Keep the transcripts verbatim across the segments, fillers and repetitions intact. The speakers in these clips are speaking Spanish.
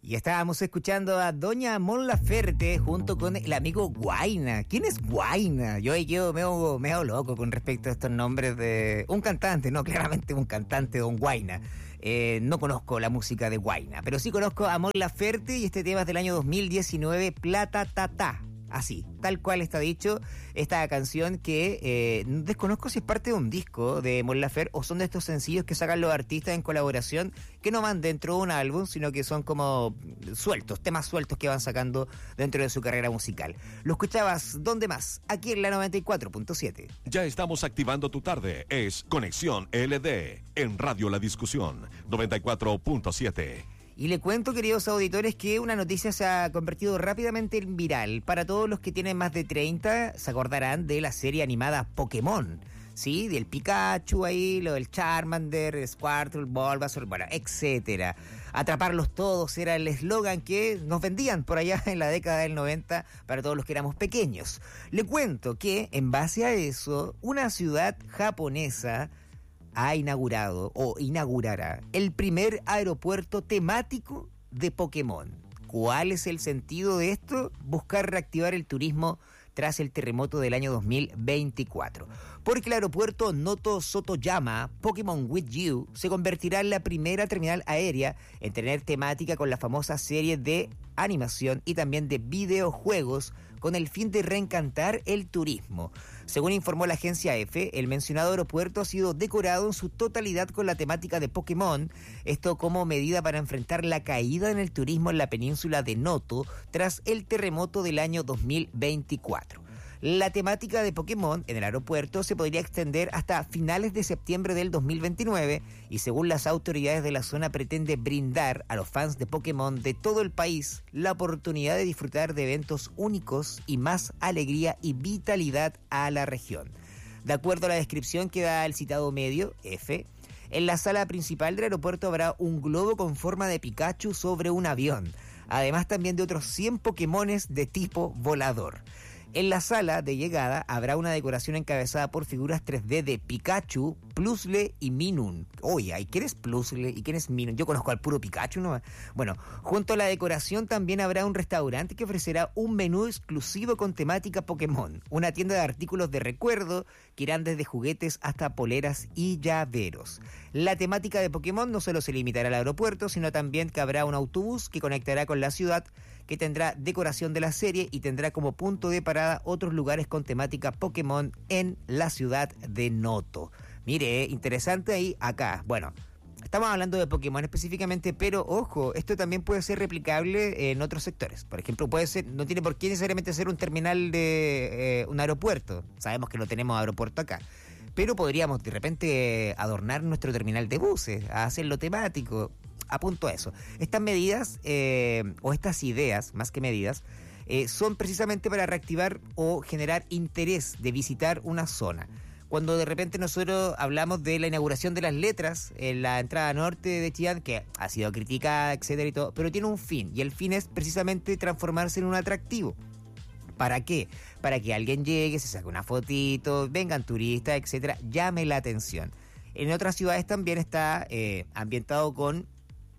Y estábamos escuchando a Doña Mon Laferte junto con el amigo Guaina. ¿Quién es Guaina? Yo ahí quedo medio, medio loco con respecto a estos nombres de... Un cantante, no, claramente un cantante, Don Guaina. Eh, no conozco la música de Guaina, pero sí conozco a Mon Laferte y este tema es del año dos mil diecinueve, Plata Tatá. Así, tal cual está dicho, esta canción que eh, desconozco si es parte de un disco de Mon Laferte o son de estos sencillos que sacan los artistas en colaboración, que no van dentro de un álbum, sino que son como sueltos, temas sueltos que van sacando dentro de su carrera musical. Lo escuchabas, ¿dónde más? Aquí en la noventa y cuatro punto siete. Ya estamos activando tu tarde, es Conexión L D, en Radio La Discusión, noventa y cuatro punto siete. Y le cuento, queridos auditores, que una noticia se ha convertido rápidamente en viral. Para todos los que tienen más de treinta, se acordarán de la serie animada Pokémon, ¿sí? Del Pikachu ahí, lo del Charmander, Squirtle, Bulbasaur, bueno, etcétera. Atraparlos todos era el eslogan que nos vendían por allá en la década del noventa para todos los que éramos pequeños. Le cuento que, en base a eso, una ciudad japonesa ha inaugurado o inaugurará el primer aeropuerto temático de Pokémon. ¿Cuál es el sentido de esto? Buscar reactivar el turismo tras el terremoto del año dos mil veinticuatro. Porque el aeropuerto Noto Sotoyama Pokémon With You se convertirá en la primera terminal aérea en tener temática con la famosa serie de animación y también de videojuegos con el fin de reencantar el turismo. Según informó la agencia EFE, el mencionado aeropuerto ha sido decorado en su totalidad con la temática de Pokémon, esto como medida para enfrentar la caída en el turismo en la península de Noto tras el terremoto del año dos mil veinticuatro. La temática de Pokémon en el aeropuerto se podría extender hasta finales de septiembre del dos mil veintinueve y según las autoridades de la zona pretende brindar a los fans de Pokémon de todo el país la oportunidad de disfrutar de eventos únicos y más alegría y vitalidad a la región. De acuerdo a la descripción que da el citado medio, F, en la sala principal del aeropuerto habrá un globo con forma de Pikachu sobre un avión, además también de otros cien Pokémones de tipo volador. En la sala de llegada habrá una decoración encabezada por figuras tres D de Pikachu, Plusle y Minun. Oye, ¿y quién es Plusle y quién es Minun? Yo conozco al puro Pikachu, ¿no? Bueno, junto a la decoración también habrá un restaurante que ofrecerá un menú exclusivo con temática Pokémon, una tienda de artículos de recuerdo que irán desde juguetes hasta poleras y llaveros. La temática de Pokémon no solo se limitará al aeropuerto, sino también que habrá un autobús que conectará con la ciudad, que tendrá decoración de la serie y tendrá como punto de parada otros lugares con temática Pokémon en la ciudad de Noto. Mire, interesante ahí acá. Bueno, estamos hablando de Pokémon específicamente, pero ojo, esto también puede ser replicable en otros sectores. Por ejemplo, puede ser, no tiene por qué necesariamente ser un terminal de eh, un aeropuerto. Sabemos que no tenemos aeropuerto acá. Pero podríamos de repente adornar nuestro terminal de buses, hacerlo temático. Apunto a eso. Estas medidas, eh, o estas ideas, más que medidas, eh, son precisamente para reactivar o generar interés de visitar una zona. Cuando de repente nosotros hablamos de la inauguración de las letras en la entrada norte de Chillán, que ha sido criticada, etcétera y todo, pero tiene un fin, y el fin es precisamente transformarse en un atractivo. ¿Para qué? Para que alguien llegue, se saque una fotito, vengan turistas, etcétera, llame la atención. En otras ciudades también está eh, ambientado con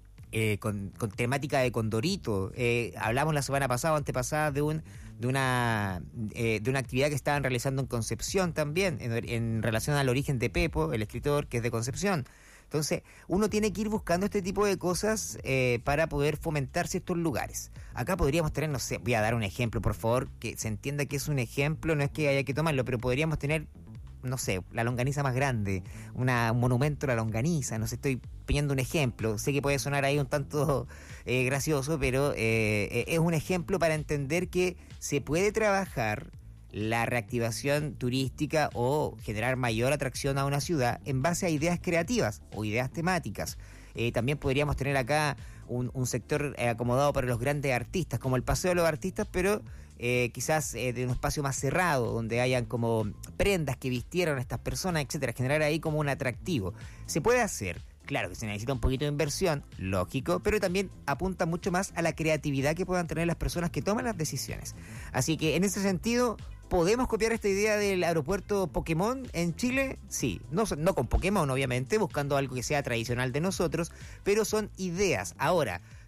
Eh, con, con temática de Condorito. Eh, hablamos la semana pasada o antepasada de un de una eh, de una actividad que estaban realizando en Concepción también, en, en relación al origen de Pepo, el escritor que es de Concepción. Entonces, uno tiene que ir buscando este tipo de cosas eh, para poder fomentar ciertos lugares. Acá podríamos tener, no sé, voy a dar un ejemplo, por favor, que se entienda que es un ejemplo, no es que haya que tomarlo, pero podríamos tener, no sé, la longaniza más grande, una, un monumento a la longaniza, no sé, estoy poniendo un ejemplo, sé que puede sonar ahí un tanto eh, gracioso, pero eh, es un ejemplo para entender que se puede trabajar la reactivación turística o generar mayor atracción a una ciudad en base a ideas creativas o ideas temáticas. Eh, también podríamos tener acá un, un sector eh, acomodado para los grandes artistas, como el Paseo de los Artistas, pero eh, quizás eh, de un espacio más cerrado, donde hayan como prendas que vistieron a estas personas, etcétera, generar ahí como un atractivo. Se puede hacer. Claro que se necesita un poquito de inversión, lógico, pero también apunta mucho más a la creatividad que puedan tener las personas que toman las decisiones. Así que en ese sentido, ¿podemos copiar esta idea del aeropuerto Pokémon en Chile? Sí, no, no con Pokémon obviamente, buscando algo que sea tradicional de nosotros, pero son ideas. Ahora,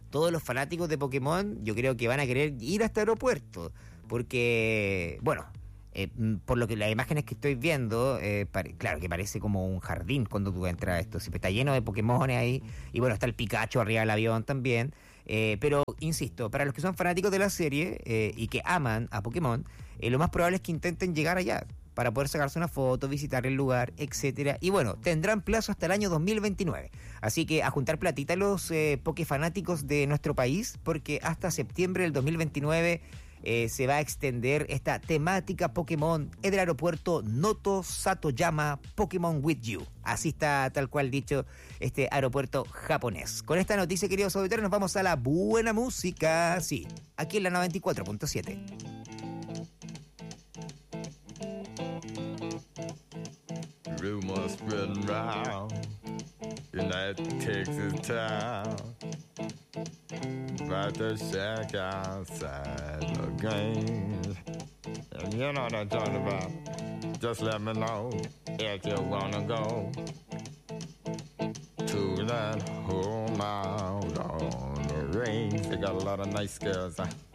todos los fanáticos de Pokémon yo creo que van a querer ir a este aeropuerto, porque, bueno, eh, por lo que las imágenes que estoy viendo, eh, pare, claro que parece como un jardín cuando tú entras a esto, siempre está lleno de Pokémon ahí, y bueno, está el Pikachu arriba del avión también, eh, pero insisto, para los que son fanáticos de la serie eh, y que aman a Pokémon, eh, lo más probable es que intenten llegar allá para poder sacarse una foto, visitar el lugar, etcétera. Y bueno, tendrán plazo hasta el año dos mil veintinueve. Así que a juntar platita los eh, pokefanáticos de nuestro país, porque hasta septiembre del dos mil veintinueve eh, se va a extender esta temática Pokémon en el aeropuerto Noto Satoyama Pokémon With You. Así está tal cual dicho este aeropuerto japonés. Con esta noticia, queridos auditores, nos vamos a la buena música. Sí, aquí en la noventa y cuatro punto siete. Rumors spreading round in that Texas town about the shack outside the games. And you know what I'm talking about. Just let me know if you wanna go to that home out on the range. They got a lot of nice girls. Huh?